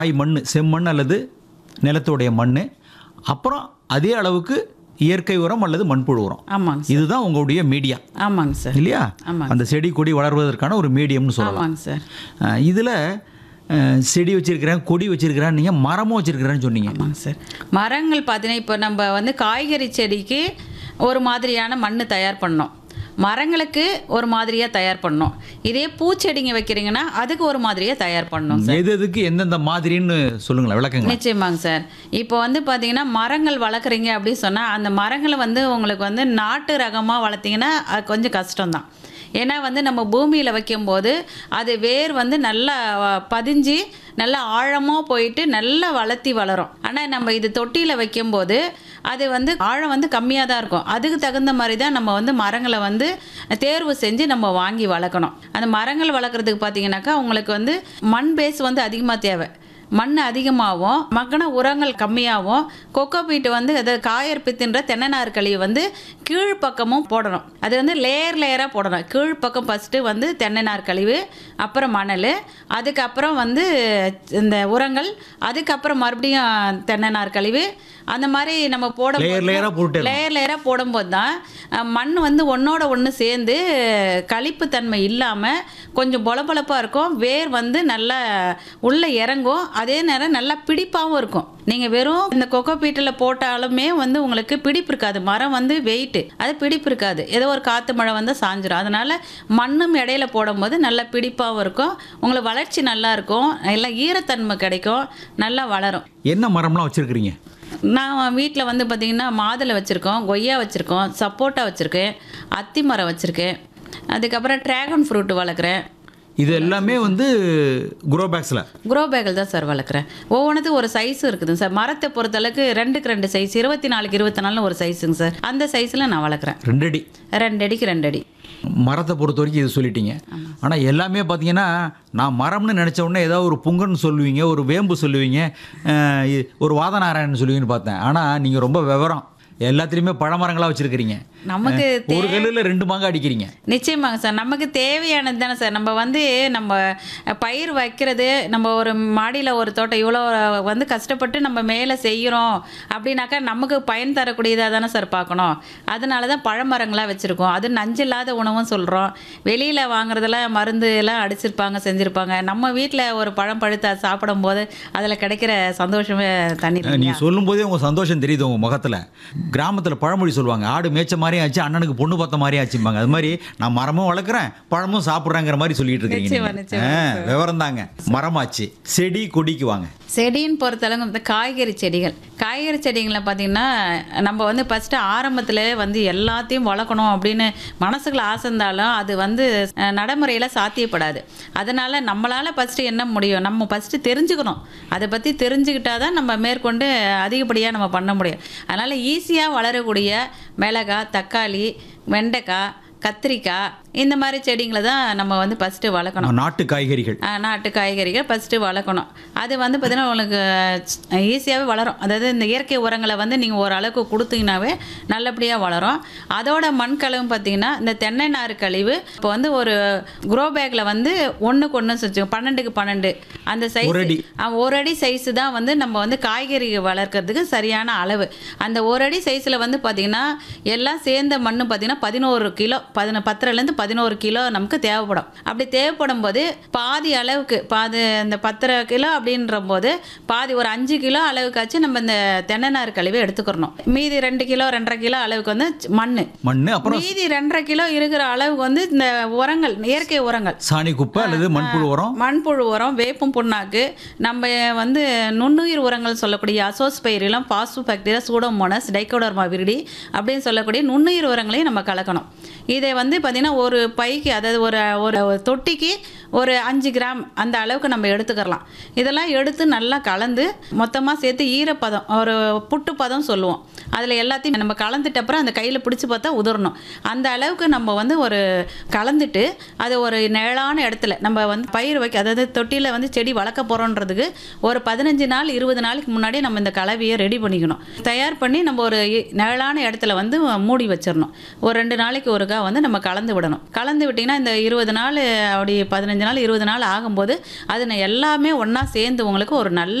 மண், செம்மண் அல்லது நிலத்துடைய மண், அப்புறம் அதே அளவுக்கு இயற்கை உரம் அல்லது மண்புழு உரம். ஆமாங்க சார். இதுதான் உங்களுடைய மீடியா ஆமாங்க சார். இல்லையா? ஆமாங்க. அந்த செடி கொடி வளர்வதற்கான ஒரு மீடியம்னு சொல்லலாம். ஆமாங்க சார். இதில் செடி வச்சிருக்கிறேன், கொடி வச்சிருக்கிறேன், நீங்கள் மரமும் வச்சிருக்கிறேன்னு சொன்னீங்க. ஆமாங்க சார். மரங்கள் பார்த்தீங்கன்னா இப்போ நம்ம வந்து காய்கறி செடிக்கு ஒரு மாதிரியான மண் தயார் பண்ணோம், மரங்களுக்கு ஒரு மாதிரியாக தயார் பண்ணோம். இதே பூச்செடிங்க வைக்கிறீங்கன்னா அதுக்கு ஒரு மாதிரியாக தயார் பண்ணோம் சார். எது எதுக்கு எந்தெந்த மாதிரின்னு சொல்லுங்களேன், விளக்குங்க. நிச்சயமாங்க சார். இப்போ வந்து பார்த்தீங்கன்னா மரங்கள் வளர்க்குறீங்க அப்படின்னு சொன்னால் அந்த மரங்களை வந்து உங்களுக்கு வந்து நாட்டு ரகமாக வளர்த்திங்கன்னா அது கொஞ்சம் கஷ்டம்தான். ஏன்னா வந்து நம்ம பூமியில் வைக்கும்போது அது வேர் வந்து நல்லா பதிஞ்சு நல்லா ஆழமாக போயிட்டு நல்லா வளர்த்தி வளரும். ஆனால் நம்ம இது தொட்டியில் வைக்கும்போது அது வந்து ஆழம் வந்து கம்மியாக தான் இருக்கும். அதுக்கு தகுந்த மாதிரி தான் நம்ம வந்து மரங்களை வந்து தேர்வு செஞ்சு நம்ம வாங்கி வளர்க்கணும். அந்த மரங்கள் வளர்க்குறதுக்கு பார்த்தீங்கன்னாக்கா உங்களுக்கு வந்து மண் பேஸ் வந்து அதிகமாக தேவை. மண் அதிகமாகவும் மக்கின உரங்கள் கம்மியாகவும் கொக்கோபீட் வந்து அது காயற்பித்துன்ற தென்னைநார் கழிவு வந்து கீழ்ப்பக்கமும் போடணும். அது வந்து லேயராக போடணும். கீழ்ப்பக்கம் ஃபஸ்ட்டு வந்து தென்னைநார் கழிவு, அப்புறம் மணல், அதுக்கப்புறம் வந்து இந்த உரங்கள், அதுக்கப்புறம் மறுபடியும் தென்னைநார் கழிவு. அந்த மாதிரி நம்ம லேயராக போடும்போது தான் மண் வந்து ஒன்றோட ஒன்று சேர்ந்து கழிப்பு தன்மை இல்லாமல் கொஞ்சம் பொலப்பொலப்பாக இருக்கும். வேர் வந்து நல்லா உள்ளே இறங்கும், அதே நேரம் நல்லா பிடிப்பாகவும் இருக்கும். நீங்கள் வெறும் இந்த கொக்கோபீட்டில் போட்டாலுமே வந்து உங்களுக்கு பிடிப்பு இருக்காது. மரம் வந்து வெயிட்டு, அது பிடிப்பு இருக்காது. ஏதோ ஒரு காற்று மழை வந்து சாஞ்சிரும். அதனால் மண்ணும் இடையில போடும்போது நல்லா பிடிப்பாகவும் இருக்கும், உங்களுக்கு வளர்ச்சி நல்லா இருக்கும், எல்லாம் ஈரத்தன்மை கிடைக்கும், நல்லா வளரும். என்ன மரம்லாம் வச்சுருக்கிறீங்க? நான் வீட்டில் வந்து பார்த்திங்கன்னா மாதுளை வச்சுருக்கோம், கொய்யா வச்சுருக்கோம், சப்போட்டா வச்சுருக்கேன், அத்தி மரம் வச்சுருக்கேன், அதுக்கப்புறம் ட்ராகன் ஃப்ரூட் வளர்க்குறேன். இது எல்லாமே வந்து க்ரோ பேக்கில் தான் சார் வளர்க்குறேன். ஒவ்வொன்றுத்துக்கும் ஒரு சைஸும் இருக்குதுங்க சார். மரத்தை பொறுத்தளவுக்கு 2x2 சைஸ், 24x 24 ஒரு சைஸுங்க சார். அந்த சைஸில் நான் வளர்க்குறேன். 2 அடி 2 அடிக்கு 2 அடி. மரத்தை பொறுத்த வரைக்கும் இது சொல்லிட்டீங்க. ஆனால் எல்லாமே பார்த்தீங்கன்னா நான் மரம்னு நினச்ச உடனே ஏதாவது ஒரு புங்கன்னு சொல்லுவீங்க, ஒரு வேம்பு சொல்லுவீங்க, ஒரு வாதநாராயணன் சொல்லுவீங்கன்னு பார்த்தேன். ஆனால் நீங்கள் ரொம்ப விவரம், எல்லாத்துலேயுமே பழமரங்களாக வச்சுருக்கிறீங்க. நமக்கு ஒரு கல்லில் 2 மாங்காய் அடிக்கிறீங்க. நிச்சயமாங்க சார். நமக்கு தேவையானது தானே சார். நம்ம வந்து நம்ம பயிர் வைக்கிறது, நம்ம ஒரு மாடியில் ஒரு தோட்டம் இவ்வளோ வந்து கஷ்டப்பட்டு நம்ம மேலே செய்கிறோம் அப்படின்னாக்கா நமக்கு பயன் தரக்கூடியதாக தானே சார் பார்க்கணும். அதனால தான் பழமரங்களாக வச்சுருக்கோம். அது நஞ்சில்லாத உணவும் சொல்கிறோம். வெளியில் வாங்குறதெல்லாம் மருந்து எல்லாம் அடிச்சிருப்பாங்க, செஞ்சுருப்பாங்க. நம்ம வீட்டில் ஒரு பழம் பழுத்த சாப்பிடும்போது அதில் கிடைக்கிற சந்தோஷமே தண்ணி. நீங்கள் சொல்லும் போதே உங்கள் சந்தோஷம் தெரியுது உங்கள் முகத்தில். கிராமத்தில் பழமொழி சொல்லுவாங்க, ஆடு மேய்ச்ச மாதிரி ஆச்சு, அண்ணனுக்கு பொண்ணு பார்த்த மாதிரி ஆச்சும்பாங்க. அது மாதிரி நான் மரமும் வளர்க்குறேன், பழமும் சாப்பிட்றேங்கிற மாதிரி சொல்லிட்டு இருக்கீங்க. விவரம் தாங்க. மரமாச்சு, செடி கொடிக்கு வாங்க. செடின்னு பொறுத்தளவு இந்த காய்கறி செடிகளை பார்த்திங்கன்னா நம்ம வந்து ஃபஸ்ட்டு ஆரம்பத்தில் வந்து எல்லாத்தையும் வளர்க்கணும் அப்படின்னு மனசுக்குள்ள ஆசை இருந்தாலும் அது வந்து நடைமுறையில் சாத்தியப்படாது. அதனால் நம்மளால் ஃபஸ்ட்டு என்ன முடியும், நம்ம ஃபஸ்ட்டு தெரிஞ்சுக்கணும். அதை பற்றி தெரிஞ்சுக்கிட்டால் தான் நம்ம மேற்கொண்டு அதிகப்படியாக நம்ம பண்ண முடியும். அதனால் ஈஸியாக வளரக்கூடிய மிளகாய், தக்காளி, வெண்டைக்காய், கத்திரிக்காய் இந்த மாதிரி செடிங்களை தான் நம்ம வந்து ஃபஸ்ட்டு வளர்க்கணும். நாட்டு காய்கறிகள் ஃபஸ்ட்டு வளர்க்கணும். அது வந்து பார்த்திங்கன்னா உங்களுக்கு ஈஸியாகவே வளரும். அதாவது இந்த இயற்கை உரங்களை வந்து நீங்கள் ஓரளவுக்கு கொடுத்தீங்கன்னாவே நல்லபடியாக வளரும். அதோட மண் கழிவு பார்த்திங்கன்னா இந்த தென்னை நார் கழிவு இப்போ வந்து ஒரு க்ரோ பேக்கில் வந்து 1:1 12x 12 அந்த சைஸ், 1 அடி சைஸு தான் வந்து நம்ம வந்து காய்கறி வளர்க்குறதுக்கு சரியான அளவு. அந்த 1 அடி சைஸில் வந்து பார்த்திங்கன்னா எல்லாம் சேர்ந்த மண் பார்த்திங்கன்னா 11 கிலோ, 10லேருந்து 11 கிலோ நமக்கு தேவைப்படும். அப்படி தேவைப்படும் போது பாதி அளவுக்கு இந்த 10 கிலோ அப்படின்ற போது பாதி ஒரு 5 கிலோ அளவுக்காச்சும் நம்ம இந்த தென்னைநார் கழிவை எடுத்துக்கிறணும். மீதி 2 கிலோ 2.5 கிலோ அளவுக்கு வந்து மண், அப்புறம் மீதி 2.5 கிலோ இருக்கிற அளவுக்கு வந்து இந்த உரங்கள், இயற்கை உரங்கள், சாணி குப்பை அல்லது மண்புழு உரம், வேப்பம் புண்ணாக்கு, நம்ம வந்து நுண்ணுயிர் உரங்கள் சொல்லக்கூடிய azospirillum, phosphobacteria, Pseudomonas, Trichoderma viride அப்படின்னு சொல்லக்கூடிய நுண்ணுயிர் உரங்களையும் நம்ம கலக்கணும். இதை வந்து பார்த்திங்கன்னா ஒரு பைக்கு, அதாவது ஒரு தொட்டிக்கு ஒரு 5 கிராம் அந்த அளவுக்கு நம்ம எடுத்துக்கலாம். இதெல்லாம் எடுத்து நல்லா கலந்து மொத்தமாக சேர்த்து ஈரப்பதம், ஒரு புட்டு பதம் சொல்லுவோம், அதில் எல்லாத்தையும் நம்ம கலந்துட்ட அப்புறம் அந்த கையில் பிடிச்சி பார்த்தா உதிரணும். அந்த அளவுக்கு நம்ம வந்து ஒரு கலந்துட்டு அதை ஒரு நிழலான இடத்துல நம்ம வந்து பயிர் வைக்க, அதாவது தொட்டியில் வந்து செடி வளர்க்க போகிறோன்றதுக்கு ஒரு 15 நாள் 20 நாளைக்கு முன்னாடி நம்ம இந்த கலவையை ரெடி பண்ணிக்கணும். தயார் பண்ணி நம்ம ஒரு நிழலான இடத்துல வந்து மூடி வச்சிடணும். ஒரு 2 நாளைக்கு ஒருக்கா வந்து நம்ம கலந்து விடணும். கலந்து விட்டிங்கன்னா இந்த 20 நாள் அப்படி 15 15 நாள் 20 நாள் ஆகும்போது அது எல்லாமே ஒன்றா சேர்ந்து உங்களுக்கு ஒரு நல்ல